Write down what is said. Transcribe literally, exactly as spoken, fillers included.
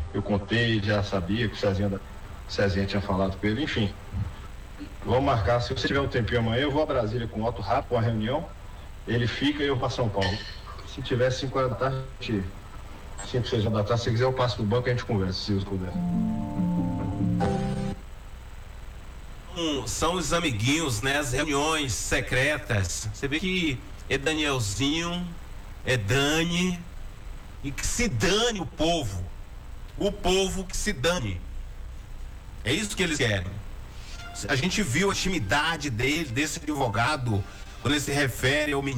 eu contei, já sabia que o Cezinha, da- Cezinha tinha falado com ele, enfim. Vamos marcar, se você tiver um tempinho amanhã, eu vou a Brasília com o Otto rápido, uma reunião, ele fica e eu para São Paulo. Se tiver cinco horas da tarde, cinco, seis horas da tarde, se quiser eu passo no banco e a gente conversa, se você puder. Hum, São os amiguinhos, né? As reuniões secretas. Você vê que é Danielzinho, é Dani, e que se dane o povo. O povo que se dane. É isso que eles querem. A gente viu a intimidade dele, desse advogado, quando ele se refere ao menino.